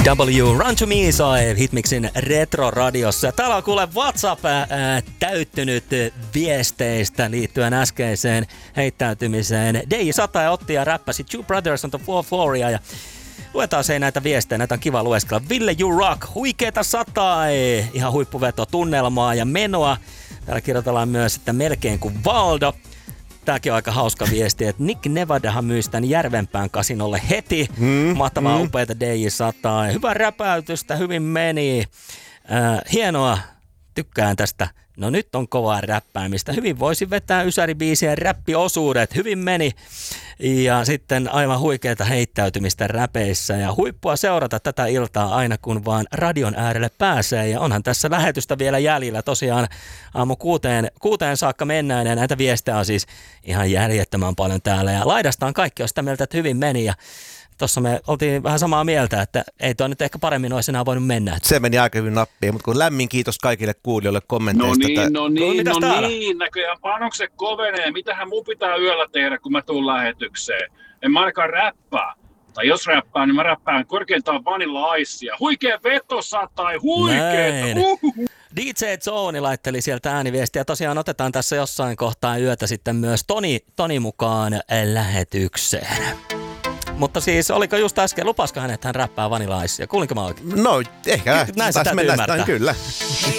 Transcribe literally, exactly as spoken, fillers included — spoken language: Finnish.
W Run to Me soi Hitmixin Retro-radiossa. Täällä on kuule WhatsApp ää, täyttynyt viesteistä liittyen äskeiseen heittäytymiseen. D J sata ja otti ja räppäsi Two Brothers on the Floor Flooria ja luetaan se näitä viestejä, näitä on kiva lueskella. Ville You Rock, huikeeta sataa, ihan huippuveto tunnelmaa ja menoa. Täällä kirjoitellaan myös, että melkein kuin Valdo. Tääkin on aika hauska viesti, että Nick Nevadahan myy tämän Järvenpään kasinolle heti. Mm, Mahtavaa, mm. upeita D J sata. Hyvää räpäytystä, hyvin meni. Äh, hienoa, tykkään tästä. No nyt on kovaa räppäämistä. Hyvin voisin vetää Ysäri-biisien räppiosuudet. Hyvin meni. Ja sitten aivan huikeata heittäytymistä räpeissä. Ja huippua seurata tätä iltaa aina kun vaan radion äärelle pääsee. Ja onhan tässä lähetystä vielä jäljellä. Tosiaan aamu kuuteen, kuuteen saakka mennään. Ja näitä viestejä on siis ihan järjettömän paljon täällä. Ja laidastaan kaikki on sitä mieltä, että hyvin meni. Ja tuossa me oltiin vähän samaa mieltä, että ei toi nyt ehkä paremmin olisi enää voinut mennä. Se meni aika hyvin nappiin, mutta kun lämmin kiitos kaikille kuulijoille kommenteista. No niin, että... no niin, no, no niin, näköjään panokset kovenee. Mitähän mun pitää yöllä tehdä, kun mä tuun lähetykseen? En mä ainakaan räppää. Tai jos räppään, niin mä räppään korkeintaan Vanilla Icea. Huikea veto satai, huikeeta. Uhuhu. D J Zoni laitteli sieltä ääniviestiä. Tosiaan otetaan tässä jossain kohtaa yötä sitten myös Toni, Toni mukaan lähetykseen. Mutta siis, oliko just äsken, lupasko hän, että hän räppää Vanilla Icea? Kuulinko mä oikein? No, ehkä. Näin se täytyy ymmärtää. Kyllä.